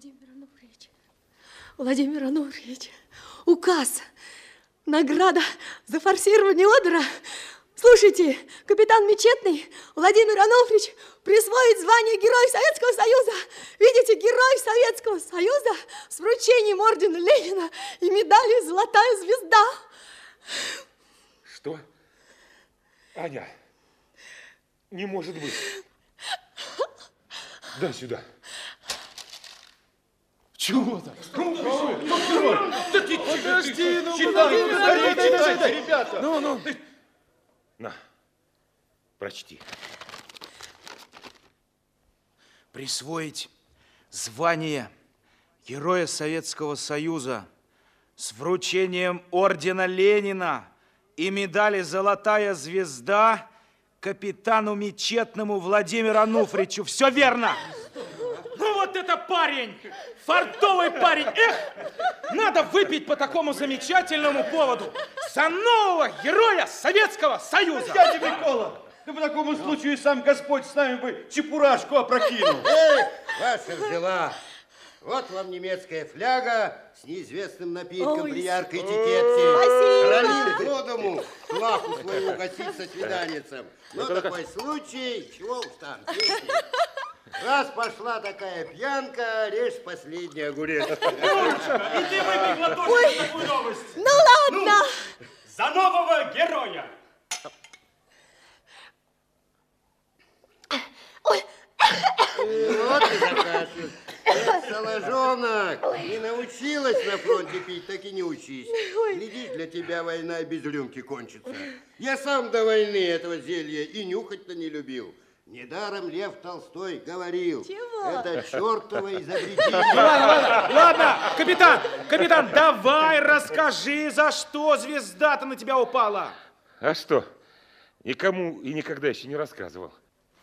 Владимир Ануфриевич, указ, награда за форсирование Одера. Слушайте, капитан Мечетный Владимир Ануфриевич присвоит звание Героя Советского Союза. Видите, Герой Советского Союза с вручением ордена Ленина и медали «Золотая звезда». Что? Аня, не может быть. Дай сюда. Чего там? Подожди, ну читай, ребята. Ну. На, прочти. Присвоить звание Героя Советского Союза с вручением ордена Ленина и медали «Золотая звезда» капитану Мечетному Владимиру Ануфриевичу. Все верно! Ну вот это парень! Фартовый парень! Эх! Надо выпить по такому замечательному поводу за нового Героя Советского Союза! Дядя Микола, да по такому случаю сам Господь с нами бы чепурашку опрокинул. Эх, ваша взяла. Вот вам немецкая фляга с неизвестным напитком при яркой этикетке. Хранили до дому плаху свою гасить со свиданицем. Но такой случай, чего уж там, песни. Раз пошла такая пьянка, режь последний огурец. И ты выпей глоточек на такую новость. Ну ладно. За нового героя. Вот и закашлял. Соложонок, не научилась на фронте пить, так и не учись. Глядишь, для тебя война и без рюмки кончится. Я сам до войны этого зелья и нюхать-то не любил. Недаром Лев Толстой говорил. Чего? Это чертово изобретение. Ладно, капитан, давай расскажи, за что звезда-то на тебя упала. А что? Никому и никогда еще не рассказывал.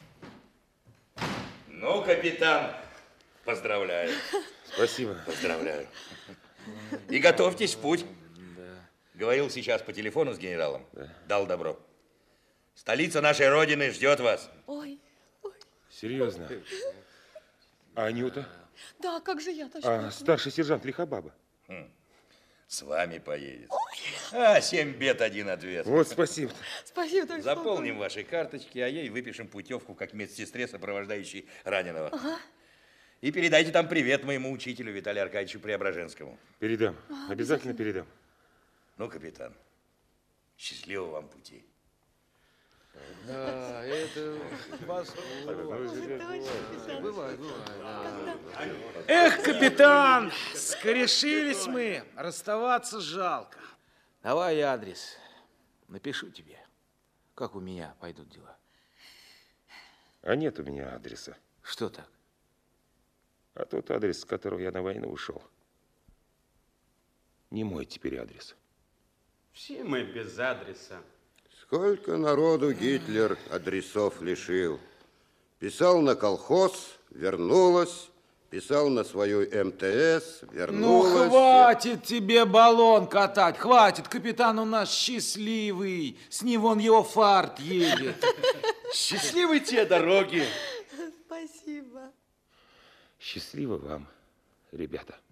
Ну, капитан, поздравляю. Спасибо. Поздравляю. И готовьтесь в путь. Говорил сейчас по телефону с генералом. Дал добро. Столица нашей Родины ждет вас. Ой. Серьезно? А Анюта? Да, как же я точно. А старший сержант Лихобаба? С вами поедет. А, 7 бед, 1 ответ. Вот, спасибо. Спасибо. Так Заполним ваши карточки, а ей выпишем путевку как медсестре, сопровождающей раненого. Ага. И передайте там привет моему учителю Виталию Аркадьевичу Преображенскому. Передам. Обязательно передам. Ну, капитан, счастливого вам пути. Да, это бывает. Эх, капитан, скорешились мы, расставаться жалко. Давай адрес, напишу тебе, как у меня пойдут дела. А нет у меня адреса. Что так? А тот адрес, с которого я на войну ушел, не мой теперь адрес. Все мы без адреса. Сколько народу Гитлер адресов лишил. Писал на колхоз, вернулась. Писал на свою МТС, вернулась. Ну, хватит тебе баллон катать, хватит. Капитан у нас счастливый. С ним вон его фарт едет. Счастливы те дороги. Спасибо. Счастливо вам, ребята.